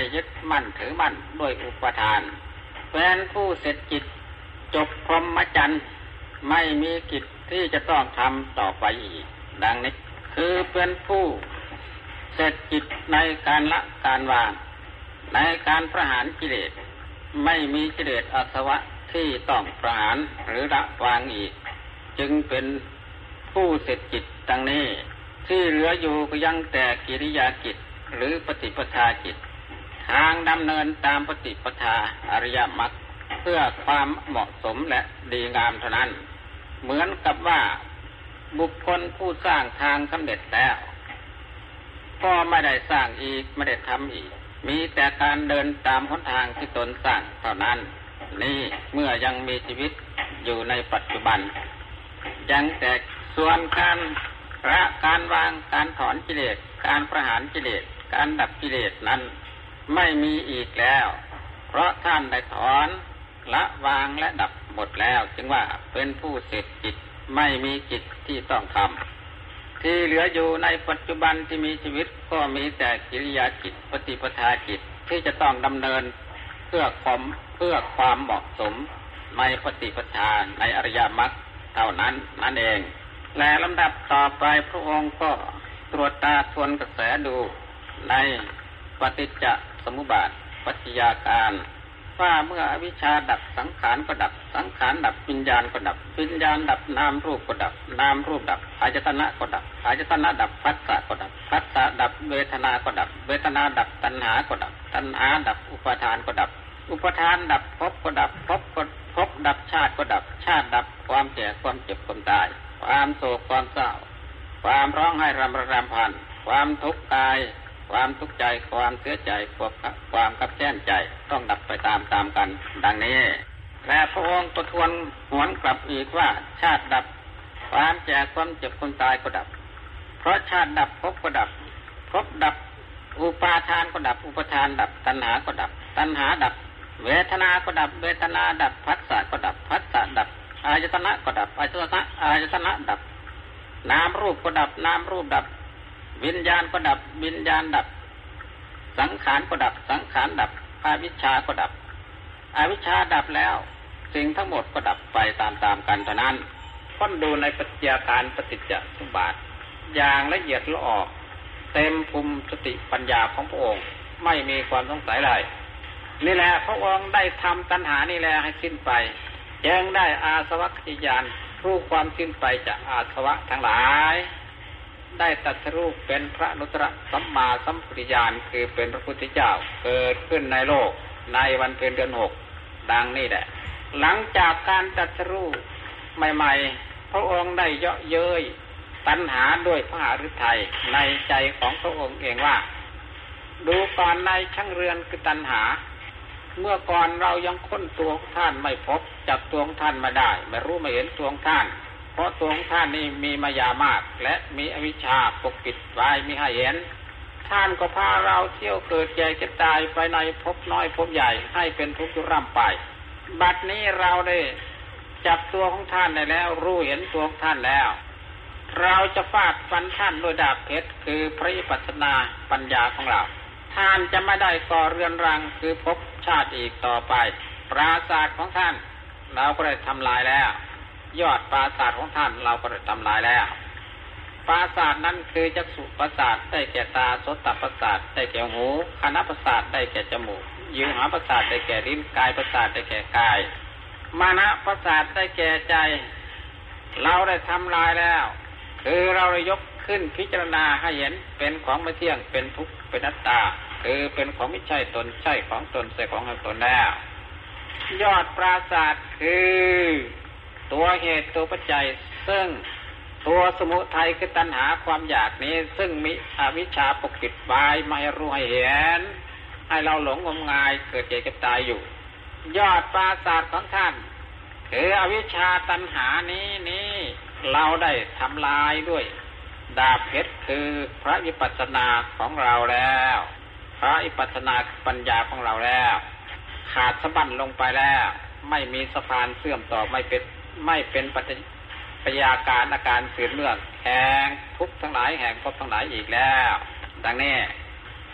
ยึดมั่นถือมั่นด้วยอุปทานเป็นผู้เสร็จกิจจบพรหมจรรย์ไม่มีกิจที่จะต้องทำต่อไปอีกดังนี้คือเป็นผู้เสร็จกิจในการละการวางในการประหารกิเลสไม่มีกิเลสอาสวะที่ต้องประหารหรือละวางอีกจึงเป็นผู้เสร็จกิจดังนี้ที่เหลืออยู่ก็ยังแต่กิริยากิจหรือปฏิปทากิจทางดำเนินตามปฏิปทาอริยมรรคเพื่อความเหมาะสมและดีงามเท่านั้นเหมือนกับว่าบุคคลผู้สร้างทางสำเร็จแล้วก็ไม่ได้สร้างอีกไม่ได้ทำอีกมีแต่การเดินตามหนทางที่ตนสร้างเท่านั้นนี่เมื่อยังมีชีวิตอยู่ในปัจจุบันยังแต่ส่วนการละการวางการถอนกิเลสการประหารกิเลสการดับกิเลสนั้นไม่มีอีกแล้วเพราะท่านได้ถอนละวางและดับหมดแล้วจึงว่าเป็นผู้เสร็จกิจไม่มีกิจที่ต้องทำที่เหลืออยู่ในปัจจุบันที่มีชีวิตก็มีแต่กิริยากิจปฏิปทากิจที่จะต้องดำเนินเพื่อความเหมาะสมในปฏิปทาในอริยมรรคเท่านั้นนั่นเองและลำดับต่อไปพระองค์ก็ตรวจตาทวนกระแสดูในปฏิจจสมุปบาทปัจจัยการว่าเมื่ออวิชชาดับสังขารก็ดับสังขารดับวิญญาณก็ดับวิญญาณดับนามรูปก็ดับนามรูปดับอายตนะก็ดับอายตนะดับผัสสะก็ดับผัสสะดับเวทนาก็ดับเวทนาดับตัณหาก็ดับตัณหาดับอุปาทานก็ดับอุปาทานดับภพก็ดับภพดับชาติก็ดับชาติดับความแก่ความเจ็บความตายความโศกความเศร้าความร้องไห้รำพันความทุกข์กายความทุกข์ใจความเสียใจความขับแค้นใจต้องดับไปตามกันดังนี้และพระองค์ประทวนหวนกลับอีกว่าชาติดับความแก่ความเจ็บความตายก็ดับเพราะชาติดับภพก็ดับภพดับอุปาทานก็ดับอุปาทานดับตัณหาก็ดับตัณหาดับเวทนาก็ดับเวทนาดับผัสสะก็ดับผัสสะดับอายตนะก็ดับอายตนะดับนามรูปก็ดับนามรูปดับวิญญาณก็ดับวิญญาณดับสังขารก็ดับสังขารดับอวิชชาก็ดับอวิชชาดับแล้วสิ่งทั้งหมดก็ดับไปตามกันเท่านั้นค้นดูในปัจจัยการปฏิจจสมุปบาทอย่างละเอียดละออกเต็มภูมิสติปัญญาของพระองค์ไม่มีความสงสัยเลยนี่แหละพระองค์ได้ทำตัณหานี่แหละให้สิ้นไปจึงได้อาสวัคคิยานรู้ความสิ้นไปจากอาสวะทั้งหลายได้ตรัสรู้เป็นพระอนุตตรสัมมาสัมพุทธญาณคือเป็นพระพุทธเจ้าเกิดขึ้นในโลกในวันเพ็ญเดือน6ดังนี้แหละหลังจากการตรัสรู้ใหม่ๆพระองค์ได้เยาะเย้ยตัณหาด้วยพระหฤทัยในใจของพระองค์เองว่าดูก่อนในช่างเรือนคือตัณหาเมื่อก่อนเรายังค้นตัวของท่านไม่พบจับตัวของท่านมาได้ไม่รู้ไม่เห็นตัวของท่านเพราะตัวของท่านนี่มีมายามากและมีอวิชชาปกปิดไว้มิให้เห็นท่านก็พาเราเที่ยวเกิดแก่เจ็บตายไปในภพน้อยภพใหญ่ให้เป็นทุกข์อยู่ร่ำไปบัดนี้เราได้จับตัวของท่านได้แล้วรู้เห็นตัวของท่านแล้วเราจะฟาดฟันท่านด้วยดาบเพชรคือพระวิปัสสนาปัญญาของเราท่านจะไม่ได้ก่อเรือนรังคือภพชาติอีกต่อไปปราสาทของท่านเราก็ได้ทำลายแล้วยอดปราสาทของท่านเราก็ได้ทำลายแล้วปราสาทนั้นคือจักษุปราสาทได้แก่ตาโสตปราสาทได้แก่หูคานปราสาทได้แก่จมูกยิวหาปราสาทได้แก่ลิ้นกายปราสาทได้แก่กายมานะปราสาทได้แก่ใจเราได้ทำลายแล้วคือเราได้ยกขึ้นพิจารณาให้เห็นเป็นของไม่เที่ยงเป็นทุกข์เป็นอนัตตาคือเป็นของไม่ใช่ตนใช่ของตนใช่ของตนแล้วยอดปราสาทคือตัวเหตุตัวปัจจัยซึ่งตัวสมุทัยคือตัณหาความอยากนี้ซึ่งมีอวิชชาปกปิดไว้ไม่ให้รู้ให้เห็นให้เราหลงงมงายเกิดเจ็บเก็บตายอยู่ยอดปราสาทของท่านคืออวิชชาตัณหานี้เราได้ทำลายด้วยดาบเพชรคือพระวิปัสสนาของเราแล้วพระวิปัสสนาปัญญาของเราแล้วขาดสะบั้นลงไปแล้วไม่มีสะพานเสื่อมต่อไม่เป็นปัจจัยการอาการสืบเนื่องแห่งทุกข์ทั้งหลายแห่งภพทั้งหลายอีกแล้วดังนี้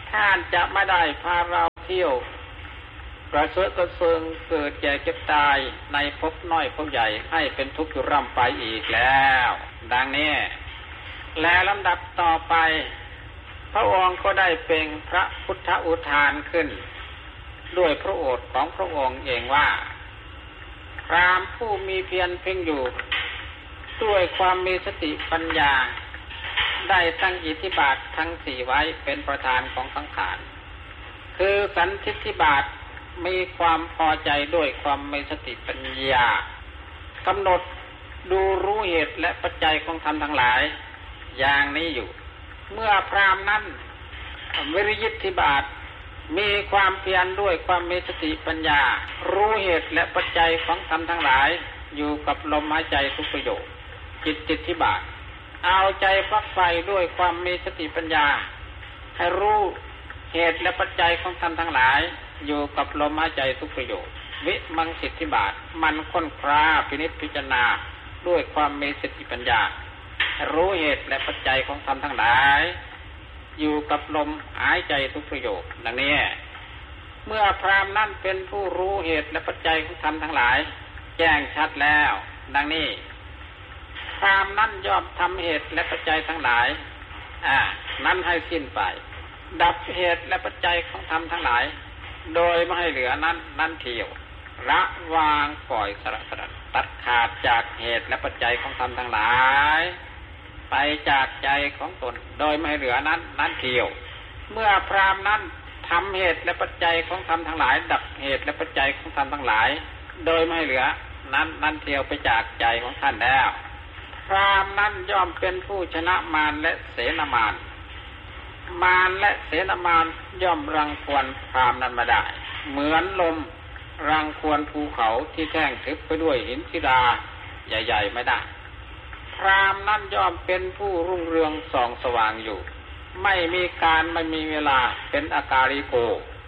ท่านจะไม่ได้พาเราเที่ยวกระเสือกกระเซิงเกิดแก่เก็บตายในภพน้อยภพใหญ่ให้เป็นทุกข์อยู่ร่ำไปอีกแล้วดังนี้และลำดับต่อไปพระองค์ก็ได้เป็นพระพุทธอุทานขึ้นด้วยพระโอษฐ์ของพระองค์เองว่าพราหมณ์ผู้มีเพียรเพ่งอยู่ด้วยความมีสติปัญญาได้ตั้งอิทธิบาททั้งสี่ไว้เป็นประธานของสังขารคือสันทิฏฐิบาทมีความพอใจด้วยความมีสติปัญญากำหนดดูรู้เหตุและปัจจัยของธรรมทั้งหลายอย่างนี้อยู่เมื่อพราหมณ์นั้นวิริยิทธิบาทมีความเพียรด้วยความมีสติปัญญารู้เหตุและปัจจัยของธรรมทั้งหลายอยู่กับลมหายใจทุกประโยคจิตติทธิบาทเอาใจฟักไฟด้วยความมีสติปัญญาให้รู้เหตุและปัจจัยของธรรมทั้งหลายอยู่กับลมหายใจทุกประโยควิมังสิทธิบาทมันค้นคว้าพินิจพิจารณาด้วยความมีสติปัญญารู้เหตุและปัจจัยของธรรมทั้งหลายอยู่กับลมหายใจทุกประโยคดังนี้เมื่อพราหมณ์นั้นเป็นผู้รู้เหตุและปัจจัยของธรรมทั้งหลายแจ้งชัดแล้วดังนี้พราหมณ์นั้นย่อมทำเหตุและปัจจัยทั้งหลายนั้นให้สิ้นไปดับเหตุและปัจจัยของธรรมทั้งหลายโดยไม่ให้เหลือนั้นเที่ยวละวางปล่อยสละตัดขาดจากเหตุและปัจจัยของธรรมทั้งหลายไปจากใจของตนโดยไม่ให้เหลือนั้นเที่ยวเมื่อพราหมณ์นั้นทำเหตุและปัจจัยของธรรมทั้งหลายดับเหตุและปัจจัยของธรรมทั้งหลายโดยไม่ให้เหลือนั้นเที่ยวไปจากใจของท่านแล้วพราหมณ์นั้นย่อมเป็นผู้ชนะมารและเสนามารและเสนามารย่อมรังควรพราหมณ์นั้นมาได้เหมือนลมรังควรภูเขาที่แท่งทึบไปด้วยหินศิลาใหญ่ๆไม่ได้พราหมณ์นั้นย่อมเป็นผู้รุ่งเรืองส่องสว่างอยู่ไม่มีการไม่มีเวลาเป็นอากาลิโก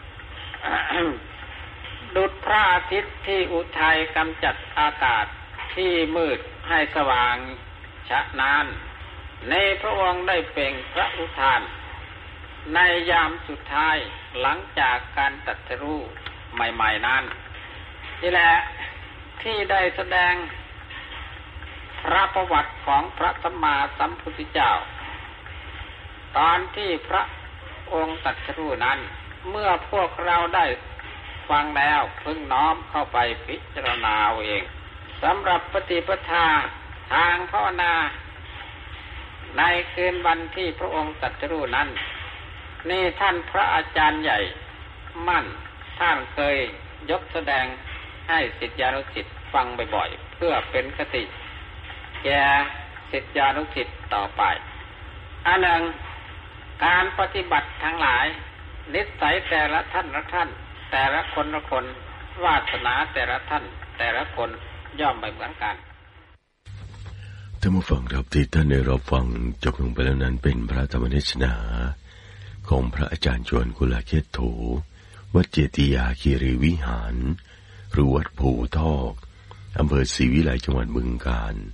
ดุจพระอาทิตย์ที่อุทัยกำจัดอากาศที่มืดให้สว่างชะนานในพระองค์ได้เปล่งพระอุทานในยามสุดท้ายหลังจากการตรัสรู้ใหม่ๆนั้นนี่แหละที่ได้แสดงพระประวัติของพระสัมมาสัมพุทธเจ้าตอนที่พระองค์ตรัสรู้นั้นเมื่อพวกเราได้ฟังแล้วพึงน้อมเข้าไปพิจารณาเอาเองสำหรับปฏิปทาทางภาวนาในคืนวันที่พระองค์ตรัสรู้นั้นนี่ท่านพระอาจารย์ใหญ่มั่นท่านเคยยกแสดงให้ศิษยานุศิษย์ฟังบ่อยๆเพื่อเป็นคติแก่ศิษยานุศิษย์ต่อไปอันหนึ่งการปฏิบัติทั้งหลายนิสัยแต่ละท่านแต่ละคนวาสนาแต่ละท่านแต่ละคนย่อมไม่เหมือนกันท่านผู้ฟังครับที่ท่านได้รับฟังจบลงไปแล้วนั้นเป็นพระธรรมเทศนาของพระอาจารย์ชวนกุลาเขตโถวัดเจติยาคีรีวิหารหรือวัดภูทอกอำเภอศรีวิไลจังหวัดบึงกาฬ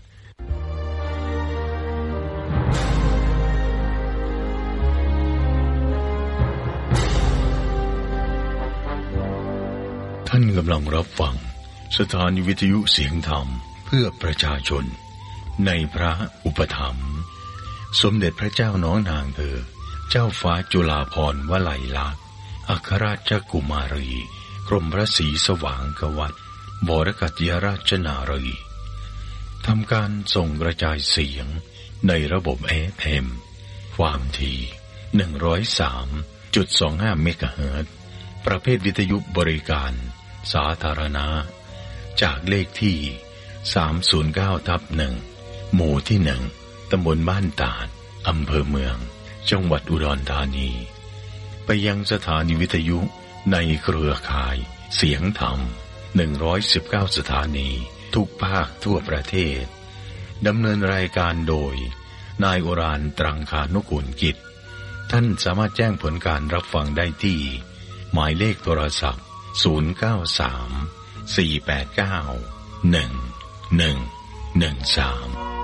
ท่านกำลังรับฟังสถานีวิทยุเสียงธรรมเพื่อประชาชนในพระอุปถัมภ์สมเด็จพระเจ้าน้องนางเธอเจ้าฟ้าจุฬาภรณ์วลัยลักษณ์อัครราชกุมารีกรมพระศรีสว่างกวัตรบรกัตยราชนารีทำการส่งกระจายเสียงในระบบ FM ความถี่ 103.25 เมกะเฮิรตซ์ประเภทวิทยุบริการสาธารณะจากเลขที่ 309/1 หมู่ที่ 1 ตำบลบ้านตาดอำเภอเมืองจังหวัดอุดรธานีไปยังสถานีวิทยุในเครือข่ายเสียงธรรม119สถานีทุกภาคทั่วประเทศดำเนินรายการโดยนายโอรานตรังคานุกูลกิจท่านสามารถแจ้งผลการรับฟังได้ที่หมายเลขโทรศัพท์093 489 1113